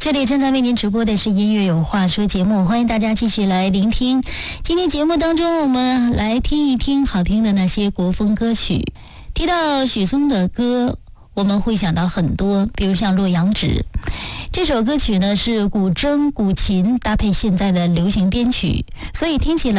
这里正在为您直播的是音乐有话说节目，欢迎大家继续来聆听。今天节目当中，我们来听一听好听的那些国风歌曲。提到许嵩的歌，我们会想到很多，比如像《洛阳纸》这首歌曲呢，是古筝、古琴搭配现在的流行编曲，所以听起来